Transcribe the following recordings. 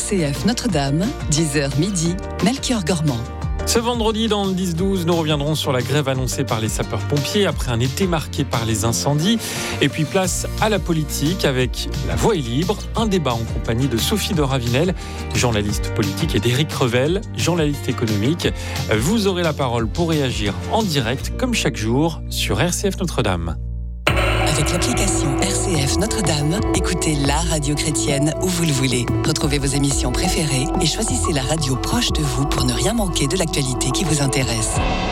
RCF Notre-Dame, 10h midi, Melchior Gormand. Ce vendredi, dans le 10-12, nous reviendrons sur la grève annoncée par les sapeurs-pompiers après un été marqué par les incendies. Et puis place à la politique avec La Voix est libre, un débat en compagnie de Sophie de Ravinel, journaliste politique, et d'Éric Revel, journaliste économique. Vous aurez la parole pour réagir en direct, comme chaque jour, sur RCF Notre-Dame. Avec l'application RCF Notre-Dame, écoutez la radio chrétienne où vous le voulez. Retrouvez vos émissions préférées et choisissez la radio proche de vous pour ne rien manquer de l'actualité qui vous intéresse.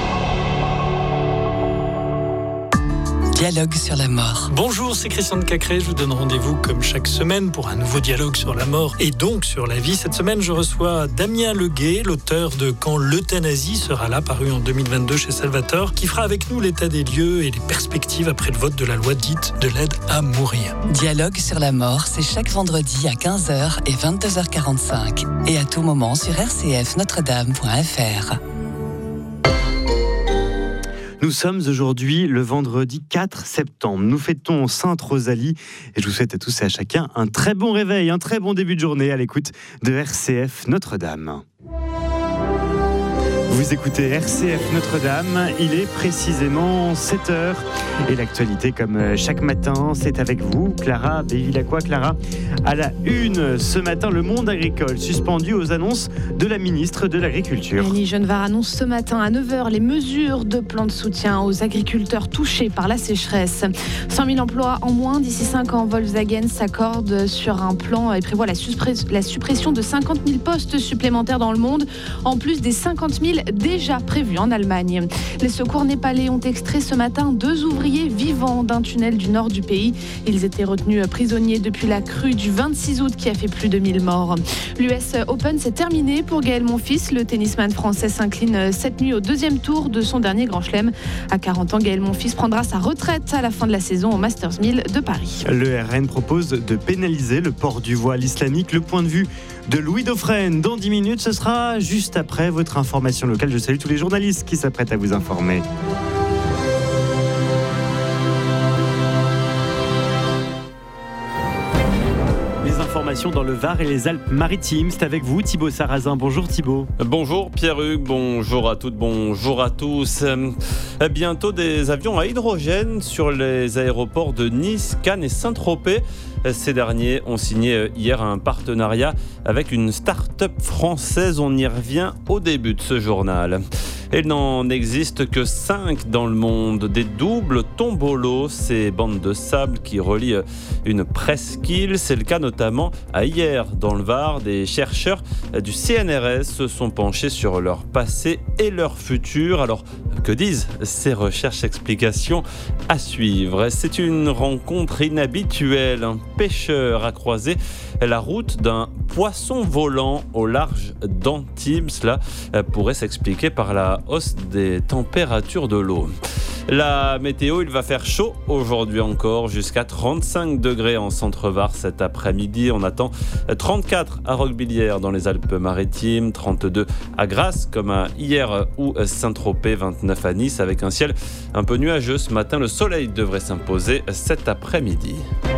Dialogue sur la mort. Bonjour, c'est Christian de Cacré. Je vous donne rendez-vous comme chaque semaine pour un nouveau dialogue sur la mort et donc sur la vie. Cette semaine, je reçois Damien Leguet, l'auteur de Quand l'euthanasie sera là, paru en 2022 chez Salvator, qui fera avec nous l'état des lieux et les perspectives après le vote de la loi dite de l'aide à mourir. Dialogue sur la mort, c'est chaque vendredi à 15h et 22h45 et à tout moment sur rcfnotredame.fr. Nous sommes aujourd'hui le vendredi 4 septembre. Nous fêtons Sainte Rosalie et je vous souhaite à tous et à chacun un très bon réveil, un très bon début de journée à l'écoute de RCF Notre-Dame. Vous écoutez RCF Notre-Dame, il est précisément 7h et l'actualité comme chaque matin, c'est avec vous, Clara Bévilacqua. Clara, à la une ce matin, le monde agricole suspendu aux annonces de la ministre de l'Agriculture. Annie Genevard annonce ce matin à 9h les mesures de plan de soutien aux agriculteurs touchés par la sécheresse. 100 000 emplois en moins d'ici 5 ans. Volkswagen s'accorde sur un plan et prévoit la suppression de 50 000 postes supplémentaires dans le monde, en plus des 50 000 déjà prévus en Allemagne. Les secours népalais ont extrait ce matin 2 ouvriers vivants d'un tunnel du nord du pays. Ils étaient retenus prisonniers depuis la crue du 26 août qui a fait plus de 1000 morts. L'US Open s'est terminé pour Gaël Monfils. Le tennisman français s'incline cette nuit au 2e tour de son dernier Grand Chelem. À 40 ans, Gaël Monfils prendra sa retraite à la fin de la saison au Masters 1000 de Paris. Le RN propose de pénaliser le port du voile islamique. Le point de vue de Louis Dauphren dans 10 minutes. Ce sera juste après votre information locale. Je salue tous les journalistes qui s'apprêtent à vous informer. Les informations dans le Var et les Alpes-Maritimes, c'est avec vous Thibaut Sarrazin. Bonjour Thibaut. Bonjour Pierre-Hugues, bonjour à toutes, bonjour à tous. Bientôt des avions à hydrogène sur les aéroports de Nice, Cannes et Saint-Tropez. Ces derniers ont signé hier un partenariat avec une start-up française. On y revient au début de ce journal. Il n'en existe que 5 dans le monde. Des doubles tombolos, ces bandes de sable qui relient une presqu'île. C'est le cas notamment à Hyères, dans le Var. Des chercheurs du CNRS se sont penchés sur leur passé et leur futur. Alors, que disent ces recherches? Explications à suivre. C'est une rencontre inhabituelle. Un pêcheur a croisé la route d'un poisson volant au large d'Antibes. Cela pourrait s'expliquer par la hausse des températures de l'eau. La météo, il va faire chaud aujourd'hui encore, jusqu'à 35 degrés en centre-Var cet après-midi. On attend 34 à Roquebillière dans les Alpes-Maritimes, 32 à Grasse comme à Hyères ou Saint-Tropez, 29 à Nice avec un ciel un peu nuageux ce matin. Le soleil devrait s'imposer cet après-midi.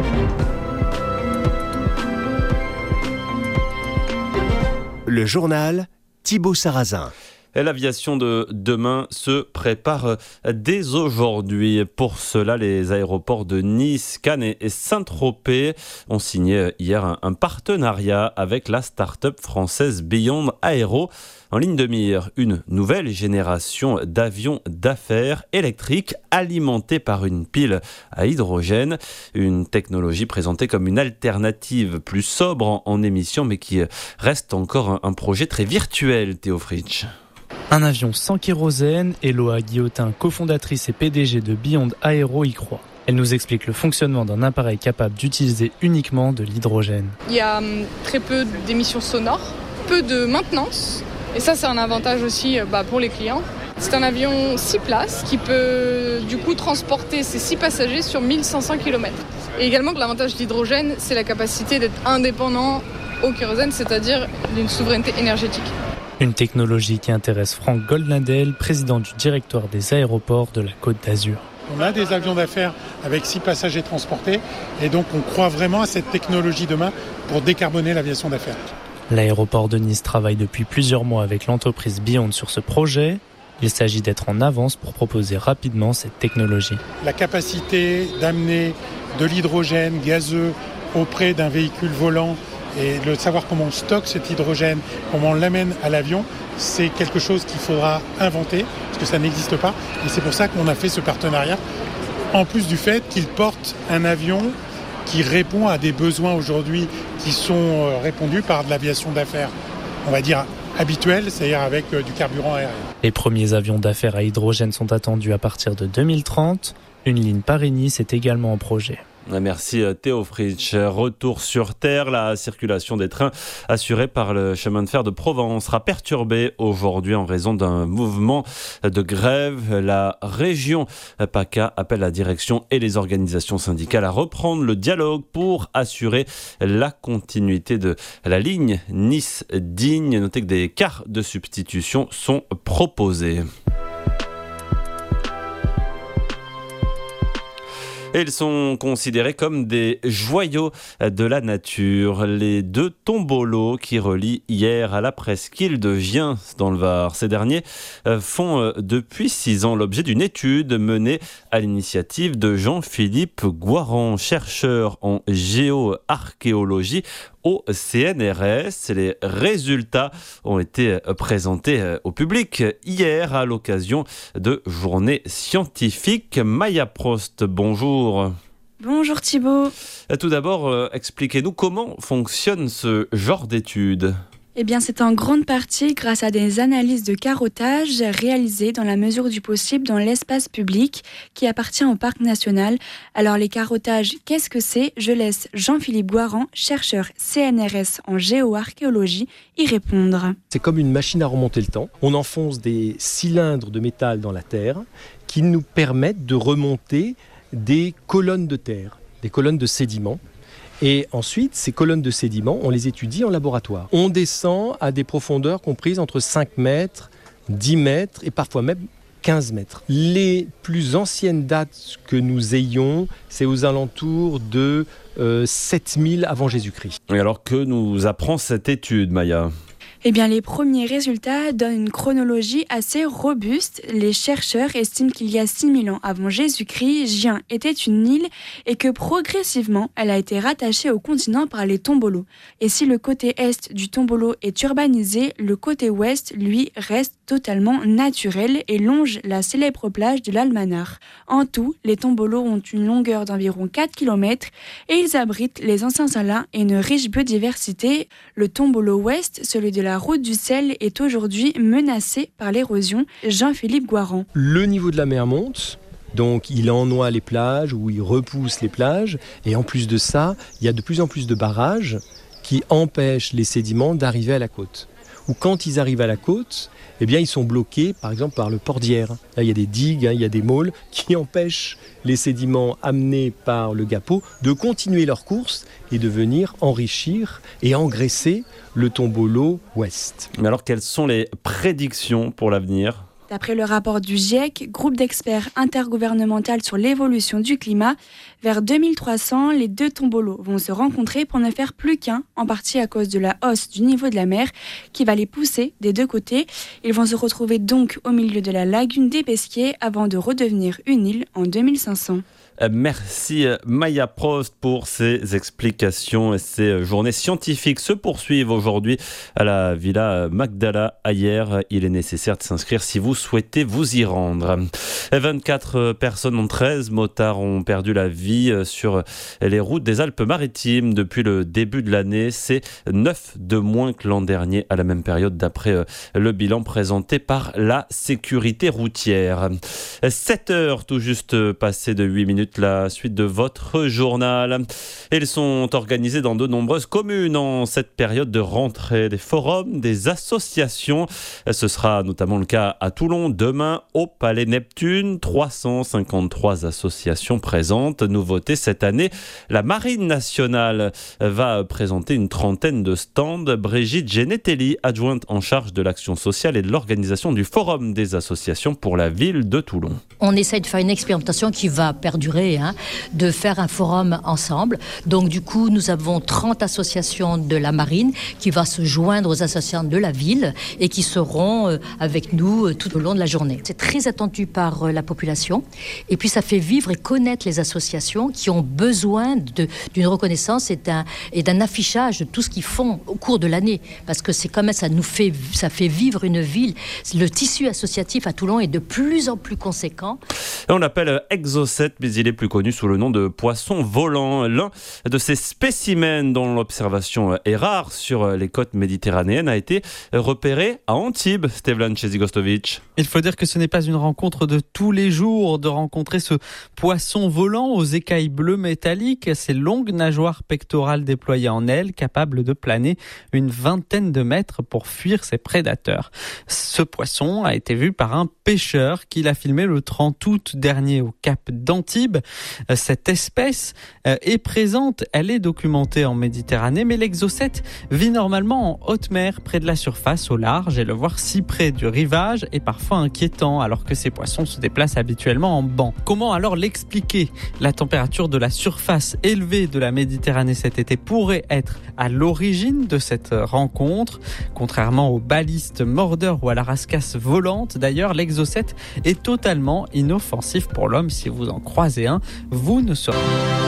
Le journal Thibaut Sarrazin. L'aviation de demain se prépare dès aujourd'hui. Pour cela, les aéroports de Nice, Cannes et Saint-Tropez ont signé hier un partenariat avec la start-up française Beyond Aero. En ligne de mire, une nouvelle génération d'avions d'affaires électriques alimentés par une pile à hydrogène. Une technologie présentée comme une alternative plus sobre en émissions, mais qui reste encore un projet très virtuel, Théo Fritsch. Un avion sans kérosène, Eloa Guillotin, cofondatrice et PDG de Beyond Aero, y croit. Elle nous explique le fonctionnement d'un appareil capable d'utiliser uniquement de l'hydrogène. Il y a très peu d'émissions sonores, peu de maintenance, et ça c'est un avantage aussi pour les clients. C'est un avion 6 places qui peut du coup transporter ses 6 passagers sur 1500 km. Et également que l'avantage de l'hydrogène, c'est la capacité d'être indépendant au kérosène, c'est-à-dire d'une souveraineté énergétique. Une technologie qui intéresse Franck Goldnadel, président du directoire des aéroports de la Côte d'Azur. On a des avions d'affaires avec 6 passagers transportés et donc on croit vraiment à cette technologie demain pour décarboner l'aviation d'affaires. L'aéroport de Nice travaille depuis plusieurs mois avec l'entreprise Beyond sur ce projet. Il s'agit d'être en avance pour proposer rapidement cette technologie. La capacité d'amener de l'hydrogène gazeux auprès d'un véhicule volant et de savoir comment on stocke cet hydrogène, comment on l'amène à l'avion, c'est quelque chose qu'il faudra inventer parce que ça n'existe pas. Et c'est pour ça qu'on a fait ce partenariat, en plus du fait qu'il porte un avion qui répond à des besoins aujourd'hui qui sont répondus par de l'aviation d'affaires, on va dire habituelle, c'est-à-dire avec du carburant aérien. Les premiers avions d'affaires à hydrogène sont attendus à partir de 2030. Une ligne Paris-Nice est également en projet. Merci Théo Fritsch. Retour sur Terre, la circulation des trains assurée par le chemin de fer de Provence sera perturbée aujourd'hui en raison d'un mouvement de grève. La région PACA appelle la direction et les organisations syndicales à reprendre le dialogue pour assurer la continuité de la ligne Nice-Digne. Notez que des cars de substitution sont proposés. Et ils sont considérés comme des joyaux de la nature. Les 2 tombolos qui relient hier à la presqu'île de Vien dans le Var. Ces derniers font depuis 6 ans l'objet d'une étude menée à l'initiative de Jean-Philippe Goiran, chercheur en géoarchéologie au CNRS. Les résultats ont été présentés au public hier à l'occasion de journées scientifiques. Maya Prost, bonjour. Bonjour Thibaut. Tout d'abord, expliquez-nous comment fonctionne ce genre d'études. Eh bien, c'est en grande partie grâce à des analyses de carottage réalisées dans la mesure du possible dans l'espace public qui appartient au parc national. Alors, les carottages, qu'est-ce que c'est ? Je laisse Jean-Philippe Goiran, chercheur CNRS en géoarchéologie, y répondre. C'est comme une machine à remonter le temps. On enfonce des cylindres de métal dans la terre qui nous permettent de remonter des colonnes de terre, des colonnes de sédiments. Et ensuite, ces colonnes de sédiments, on les étudie en laboratoire. On descend à des profondeurs comprises entre 5 mètres, 10 mètres et parfois même 15 mètres. Les plus anciennes dates que nous ayons, c'est aux alentours de 7000 avant Jésus-Christ. Et alors que nous apprend cette étude, Maya ? Eh bien, les premiers résultats donnent une chronologie assez robuste. Les chercheurs estiment qu'il y a 6000 ans avant Jésus-Christ, Gien était une île et que progressivement, elle a été rattachée au continent par les tombolos. Et si le côté est du tombolo est urbanisé, le côté ouest, lui, reste totalement naturel et longe la célèbre plage de l'Almanar. En tout, les tombolos ont une longueur d'environ 4 km et ils abritent les anciens salins et une riche biodiversité. Le tombolo ouest, celui de la route du sel, est aujourd'hui menacé par l'érosion. Jean-Philippe Goiran. Le niveau de la mer monte, donc il ennoie les plages ou il repousse les plages. Et en plus de ça, il y a de plus en plus de barrages qui empêchent les sédiments d'arriver à la côte. Ou quand ils arrivent à la côte, eh bien, ils sont bloqués, par exemple, par le port d'Hyères. Là, il y a des digues, il y a des môles qui empêchent les sédiments amenés par le Gapo de continuer leur course et de venir enrichir et engraisser le tombolo ouest. Mais alors, quelles sont les prédictions pour l'avenir ? D'après le rapport du GIEC, groupe d'experts intergouvernemental sur l'évolution du climat, vers 2300, les 2 tombolos vont se rencontrer pour ne faire plus qu'un, en partie à cause de la hausse du niveau de la mer qui va les pousser des 2 côtés. Ils vont se retrouver donc au milieu de la lagune des Pesquiers avant de redevenir une île en 2500. Merci Maya Prost pour ces explications et ces journées scientifiques se poursuivent aujourd'hui à la Villa Magdala à Hyères. Il est nécessaire de s'inscrire si vous souhaitez vous y rendre. 24 personnes, dont 13 motards, ont perdu la vie sur les routes des Alpes-Maritimes depuis le début de l'année. C'est 9 de moins que l'an dernier à la même période d'après le bilan présenté par la sécurité routière. 7 heures tout juste passées de 8 minutes. La suite de votre journal. Ils sont organisés dans de nombreuses communes en cette période de rentrée. Des forums, des associations. Ce sera notamment le cas à Toulon demain au Palais Neptune. 353 associations présentes. Nouveauté cette année, la Marine nationale va présenter une trentaine de stands. Brigitte Genetelli, adjointe en charge de l'action sociale et de l'organisation du Forum des associations pour la ville de Toulon. On essaye de faire une expérimentation qui va perdurer inauguré, de faire un forum ensemble. Donc du coup, nous avons 30 associations de la marine qui va se joindre aux associations de la ville et qui seront avec nous tout au long de la journée. C'est très attendu par la population et puis ça fait vivre et connaître les associations qui ont besoin d'une reconnaissance et d'un affichage de tout ce qu'ils font au cours de l'année, parce que c'est quand même, ça fait vivre une ville. Le tissu associatif à Toulon est de plus en plus conséquent. Et on l'appelle Exocet, mais il est plus connu sous le nom de poisson volant. L'un de ces spécimens dont l'observation est rare sur les côtes méditerranéennes a été repéré à Antibes. Stevlan Chezigostovic. Il faut dire que ce n'est pas une rencontre de tous les jours de rencontrer ce poisson volant aux écailles bleues métalliques, ses longues nageoires pectorales déployées en ailes, capables de planer une vingtaine de mètres pour fuir ses prédateurs. Ce poisson a été vu par un pêcheur qui l'a filmé le 30 août dernier au cap d'Antibes. Cette espèce est présente, elle est documentée en Méditerranée, mais l'exocet vit normalement en haute mer, près de la surface, au large, et le voir si près du rivage est parfois inquiétant, alors que ces poissons se déplacent habituellement en banc. Comment alors l'expliquer ? La température de la surface élevée de la Méditerranée cet été pourrait être à l'origine de cette rencontre. Contrairement aux balistes mordeurs ou à la rascasse volante, d'ailleurs, l'exocet est totalement inoffensif pour l'homme. Si vous en croisez un, vous ne serez...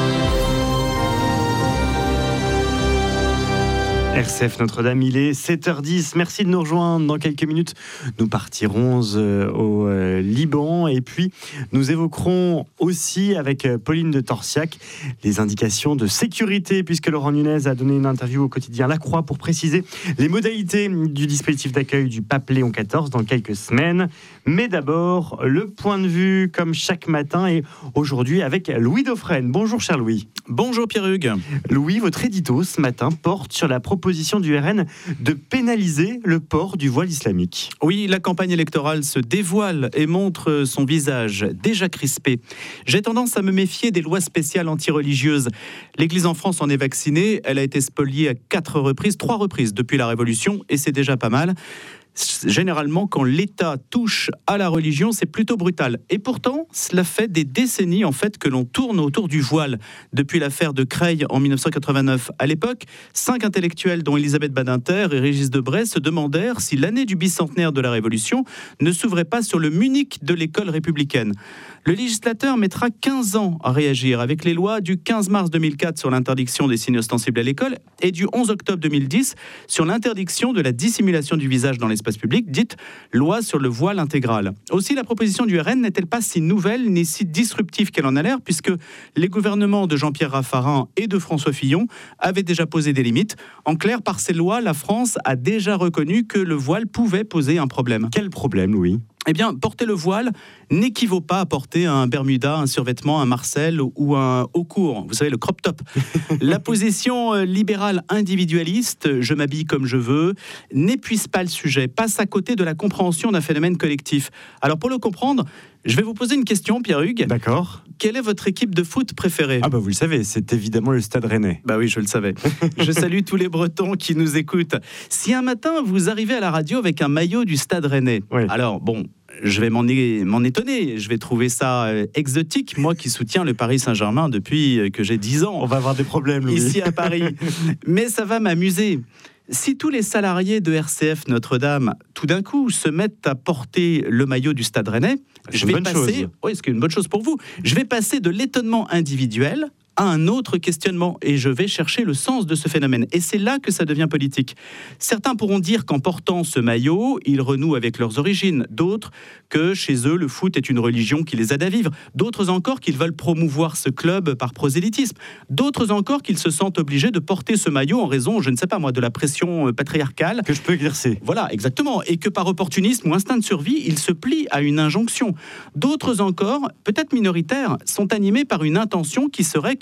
RCF Notre-Dame, il est 7h10. Merci de nous rejoindre. Dans quelques minutes, nous partirons au Liban et puis nous évoquerons aussi avec Pauline de Torsiac les indications de sécurité, puisque Laurent Nunez a donné une interview au quotidien La Croix pour préciser les modalités du dispositif d'accueil du pape Léon XIV dans quelques semaines. Mais d'abord, le point de vue comme chaque matin et aujourd'hui avec Louis Dauphren. Bonjour cher Louis. Bonjour Pierre-Hugues. Louis, votre édito ce matin porte sur la proposition du RN de pénaliser le port du voile islamique. Oui, la campagne électorale se dévoile et montre son visage déjà crispé. J'ai tendance à me méfier des lois spéciales anti-religieuses. L'Église en France en est vaccinée, elle a été spoliée à 3 reprises depuis la Révolution, et c'est déjà pas mal. Généralement, quand l'État touche à la religion, c'est plutôt brutal. Et pourtant, cela fait des décennies en fait que l'on tourne autour du voile. Depuis l'affaire de Creil en 1989. À l'époque, 5 intellectuels, dont Elisabeth Badinter et Régis Debray, se demandèrent si l'année du bicentenaire de la Révolution ne s'ouvrait pas sur le Munich de l'école républicaine. Le législateur mettra 15 ans à réagir avec les lois du 15 mars 2004 sur l'interdiction des signes ostensibles à l'école et du 11 octobre 2010 sur l'interdiction de la dissimulation du visage dans l'espace public, dite loi sur le voile intégral. Aussi, la proposition du RN n'est-elle pas si nouvelle ni si disruptive qu'elle en a l'air, puisque les gouvernements de Jean-Pierre Raffarin et de François Fillon avaient déjà posé des limites. En clair, par ces lois, la France a déjà reconnu que le voile pouvait poser un problème. Quel problème, Louis ? Eh bien, porter le voile n'équivaut pas à porter un bermuda, un survêtement, un marcel ou un haut court. Vous savez, le crop top. La position libérale individualiste, je m'habille comme je veux, n'épuise pas le sujet, passe à côté de la compréhension d'un phénomène collectif. Alors, pour le comprendre, je vais vous poser une question, Pierre-Hugues. D'accord. Quelle est votre équipe de foot préférée ? Ah bah vous le savez, c'est évidemment le Stade Rennais. Bah oui, je le savais. Je salue tous les Bretons qui nous écoutent. Si un matin, vous arrivez à la radio avec un maillot du Stade Rennais, oui. Alors bon, je vais m'en étonner, je vais trouver ça exotique, moi qui soutiens le Paris Saint-Germain depuis que j'ai 10 ans. On va avoir des problèmes, Louis. Ici à Paris. Mais ça va m'amuser. Si tous les salariés de RCF Notre-Dame, tout d'un coup, se mettent à porter le maillot du Stade Rennais, je vais passer... Oui, c'est une bonne chose pour vous. Je vais passer de l'étonnement individuel à un autre questionnement et je vais chercher le sens de ce phénomène. Et c'est là que ça devient politique. Certains pourront dire qu'en portant ce maillot, ils renouent avec leurs origines. D'autres que chez eux, le foot est une religion qui les aide à vivre. D'autres encore qu'ils veulent promouvoir ce club par prosélytisme. D'autres encore qu'ils se sentent obligés de porter ce maillot en raison, je ne sais pas moi, de la pression patriarcale. Que je peux exercer. Voilà, exactement. Et que par opportunisme ou instinct de survie, ils se plient à une injonction. D'autres encore, peut-être minoritaires, sont animés par une intention qui serait que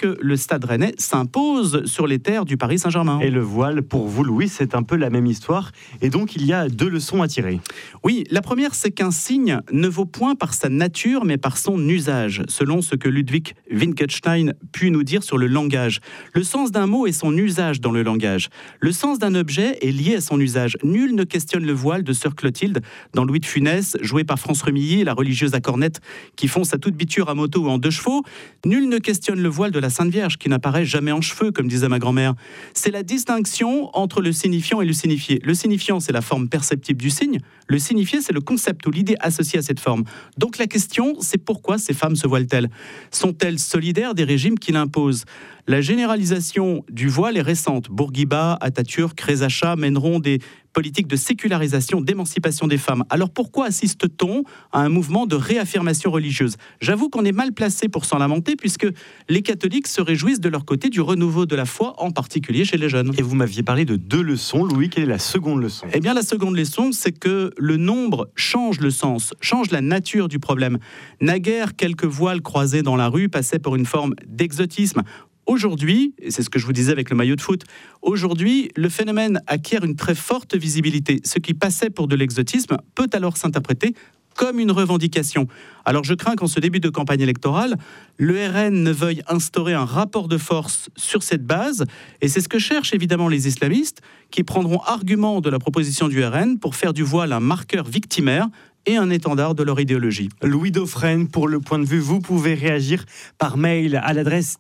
le Stade Rennais s'impose sur les terres du Paris Saint-Germain. Et le voile, pour vous, Louis, c'est un peu la même histoire. Et donc, il y a 2 leçons à tirer. Oui, la première, c'est qu'un signe ne vaut point par sa nature, mais par son usage, selon ce que Ludwig Wittgenstein put nous dire sur le langage. Le sens d'un mot est son usage dans le langage. Le sens d'un objet est lié à son usage. Nul ne questionne le voile de sœur Clotilde dans Louis de Funès, joué par France Remilly, la religieuse à cornette qui fonce à toute biture à moto ou en 2 chevaux. Nul ne questionne le voile de la Sainte Vierge qui n'apparaît jamais en cheveux, comme disait ma grand-mère. C'est la distinction entre le signifiant et le signifié. Le signifiant, c'est la forme perceptible du signe. Le signifié, c'est le concept ou l'idée associée à cette forme. Donc la question, c'est pourquoi ces femmes se voilent-elles ? Sont-elles solidaires des régimes qui l'imposent ? La généralisation du voile est récente. Bourguiba, Atatürk, Reza Shah mèneront des politiques de sécularisation, d'émancipation des femmes. Alors pourquoi assiste-t-on à un mouvement de réaffirmation religieuse ? J'avoue qu'on est mal placé pour s'en lamenter, puisque les catholiques se réjouissent de leur côté du renouveau de la foi, en particulier chez les jeunes. Et vous m'aviez parlé de 2 leçons. Louis, quelle est la seconde leçon ? Eh bien, la seconde leçon, c'est que le nombre change le sens, change la nature du problème. Naguère, quelques voiles croisés dans la rue passaient pour une forme d'exotisme. Aujourd'hui, et c'est ce que je vous disais avec le maillot de foot, aujourd'hui, le phénomène acquiert une très forte visibilité. Ce qui passait pour de l'exotisme peut alors s'interpréter comme une revendication. Alors je crains qu'en ce début de campagne électorale, le RN ne veuille instaurer un rapport de force sur cette base, et c'est ce que cherchent évidemment les islamistes, qui prendront argument de la proposition du RN pour faire du voile un marqueur victimaire et un étendard de leur idéologie. Louis Dauphren, pour Le Point de Vue, vous pouvez réagir par mail à l'adresse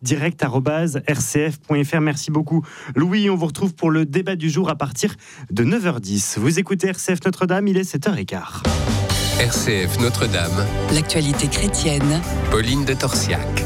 direct@rcf.fr. Merci beaucoup. Louis, on vous retrouve pour le débat du jour à partir de 9h10. Vous écoutez RCF Notre-Dame, il est 7h15. RCF Notre-Dame. L'actualité chrétienne. Pauline de Torsiac.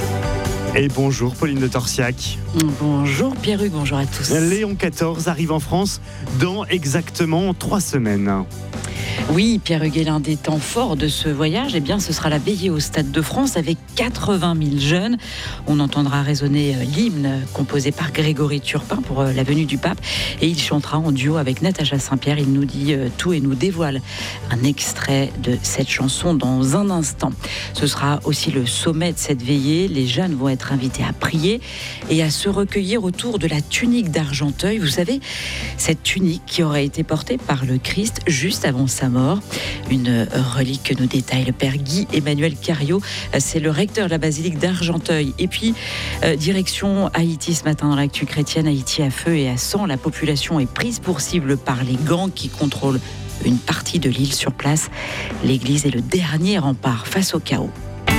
Et bonjour Pauline de Torsiac. Bonjour Pierre-Hugues, bonjour à tous. Léon XIV arrive en France dans exactement 3 semaines. Oui, Pierre-Hugues, l'un des temps forts de ce voyage, eh bien, ce sera la veillée au Stade de France avec 80 000 jeunes. On entendra résonner l'hymne composé par Grégory Turpin pour la venue du pape. Et il chantera en duo avec Natacha Saint-Pierre. Il nous dit tout et nous dévoile un extrait de cette chanson dans un instant. Ce sera aussi le sommet de cette veillée. Les jeunes vont être invités à prier et à se recueillir autour de la tunique d'Argenteuil. Vous savez, cette tunique qui aurait été portée par le Christ juste avant sa mort. Une relique que nous détaille le père Guy Emmanuel Cario. C'est le recteur de la basilique d'Argenteuil. Et puis, direction Haïti ce matin dans l'actu chrétienne. Haïti à feu et à sang. La population est prise pour cible par les gangs qui contrôlent une partie de l'île sur place. L'église est le dernier rempart face au chaos.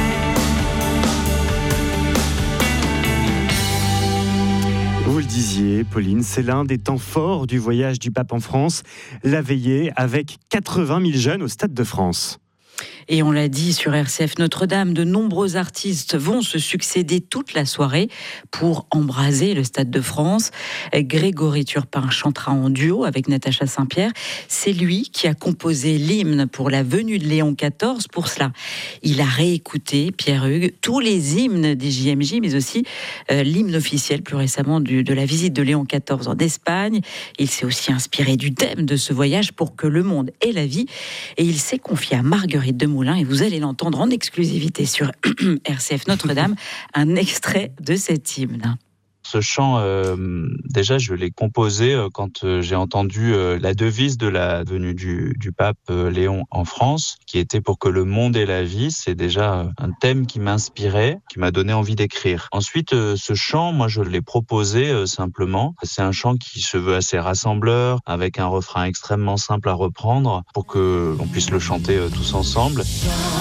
Vous le disiez, Pauline, c'est l'un des temps forts du voyage du pape en France, la veillée avec 80 000 jeunes au Stade de France. Et on l'a dit sur RCF Notre-Dame, de nombreux artistes vont se succéder toute la soirée pour embraser le Stade de France. Grégory Turpin chantera en duo avec Natacha Saint-Pierre. C'est lui qui a composé l'hymne pour la venue de Léon XIV. Pour cela, il a réécouté, Pierre-Hugues, tous les hymnes des JMJ, mais aussi l'hymne officiel plus récemment de la visite de Léon XIV en Espagne. Il s'est aussi inspiré du thème de ce voyage pour que le monde ait la vie. Et il s'est confié à Marguerite de Moulin, et vous allez l'entendre en exclusivité sur RCF Notre-Dame, un extrait de cet hymne. Ce chant, déjà, je l'ai composé quand j'ai entendu la devise de la venue du pape Léon en France, qui était pour que le monde ait la vie. C'est déjà un thème qui m'inspirait, qui m'a donné envie d'écrire. Ensuite, ce chant, moi, je l'ai proposé simplement. C'est un chant qui se veut assez rassembleur, avec un refrain extrêmement simple à reprendre, pour que l'on puisse le chanter tous ensemble.